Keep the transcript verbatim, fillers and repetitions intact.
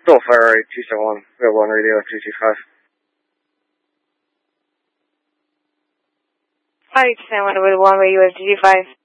Still Fire Rate two seven one, we have one radio two two five. Hi, San Juan with one radio two two five.